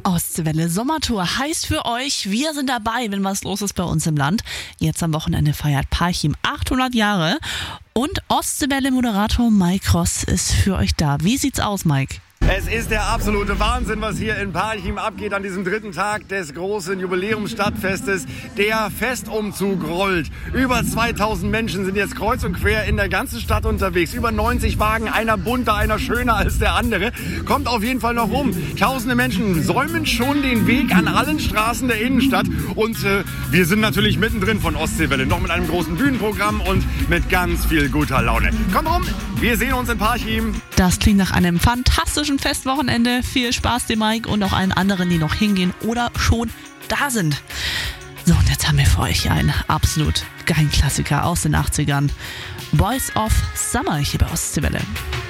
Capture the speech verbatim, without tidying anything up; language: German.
Ostseewelle Sommertour heißt für euch, wir sind dabei, wenn was los ist bei uns im Land. Jetzt am Wochenende feiert Parchim achthundert Jahre und Ostseewelle-Moderator Mike Ross ist für euch da. Wie sieht's aus, Mike? Es ist der absolute Wahnsinn, was hier in Parchim abgeht an diesem dritten Tag des großen Jubiläumsstadtfestes. Der Festumzug rollt. Über zweitausend Menschen sind jetzt kreuz und quer in der ganzen Stadt unterwegs. Über neunzig Wagen, einer bunter, einer schöner als der andere. Kommt auf jeden Fall noch rum. Tausende Menschen säumen schon den Weg an allen Straßen der Innenstadt. Und äh, wir sind natürlich mittendrin von Ostseewelle. Noch mit einem großen Bühnenprogramm und mit ganz viel guter Laune. Kommt rum, wir sehen uns in Parchim. Das klingt nach einem fantastischen Festwochenende. Viel Spaß dir, Mike, und auch allen anderen, die noch hingehen oder schon da sind. So, und jetzt haben wir für euch einen absolut geilen Klassiker aus den achtzigern. Boys of Summer hier bei Ostseewelle.